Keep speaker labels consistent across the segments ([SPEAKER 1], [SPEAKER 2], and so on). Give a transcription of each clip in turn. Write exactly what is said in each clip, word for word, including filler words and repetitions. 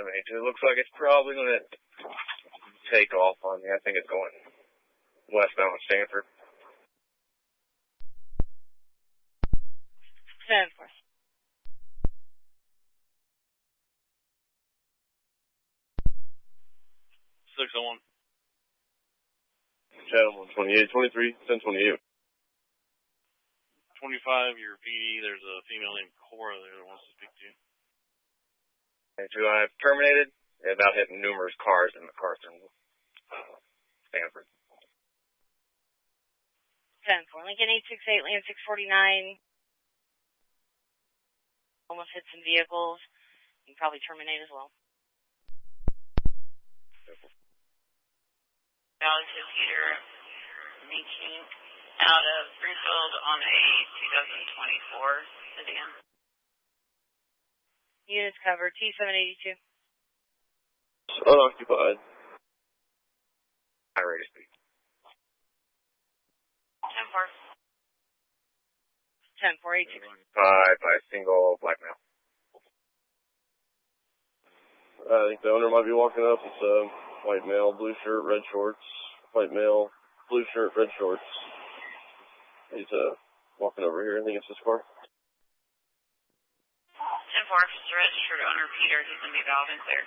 [SPEAKER 1] seven eighty-two. It looks like it's probably going to take off on me. I think it's going westbound Stanford.
[SPEAKER 2] ten four.
[SPEAKER 3] six oh one.
[SPEAKER 1] Channel one twenty-eight twenty-three, ten twenty-eight.
[SPEAKER 3] twenty-five, your P D, there's a female named Cora there that wants to speak to you.
[SPEAKER 1] twenty-two, I've terminated. About hitting numerous cars in the Carson, uh, Stanford.
[SPEAKER 2] ten four. Lincoln eight six eight, land six forty-nine. Almost hit some vehicles. You can probably terminate as well.
[SPEAKER 4] Alex is here, reaching out of Springfield on a two thousand twenty-four sedan.
[SPEAKER 2] Units covered, T seven eighty-two.
[SPEAKER 1] Unoccupied. High rate of speed.
[SPEAKER 4] ten four.
[SPEAKER 2] ten four eight six.
[SPEAKER 1] By, by single black male. I think the owner might be walking up. It's a white male, blue shirt, red shorts. White male, blue shirt, red shorts. He's uh, walking over here. I think it's this car.
[SPEAKER 4] ten four, registered owner Peter. He's going to be valid and clear.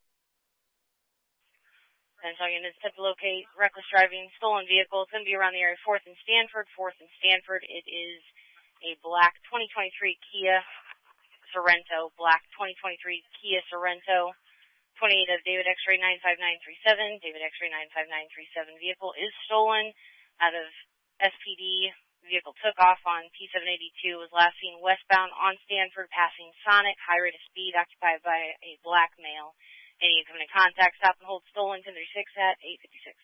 [SPEAKER 2] And so units to locate reckless driving, stolen vehicle. It's going to be around the area fourth and Stanford. fourth and Stanford. It is a black twenty twenty-three Kia Sorento. Black twenty twenty-three Kia Sorento. twenty-eight of David X-ray nine five nine three seven. David X-ray nine five nine three seven. Vehicle is stolen out of S P D. Vehicle took off on T seven eighty-two. Was last seen westbound on Stanford, passing Sonic. High rate of speed, occupied by a black male. Any incoming contact, stop and hold stolen, ten thirty-six at eight fifty-six.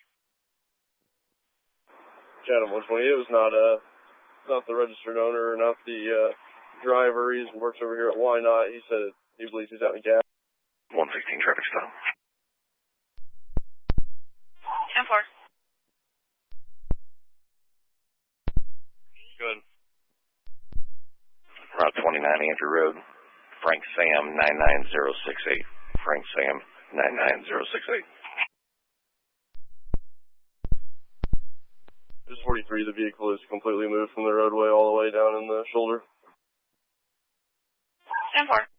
[SPEAKER 1] Channel one twenty-eight was not uh not the registered owner, not the uh, driver. He works over here at Why Not. He said he believes he's out in gas.
[SPEAKER 5] one sixteen traffic stop.
[SPEAKER 4] ten four.
[SPEAKER 3] Good.
[SPEAKER 5] Route twenty-nine, Andrew Road. Frank Sam, nine nine zero six eight. Frank Sam, nine nine zero six eight.
[SPEAKER 1] This is forty-three. The vehicle is completely moved from the roadway all the way down in the shoulder.
[SPEAKER 4] ten four.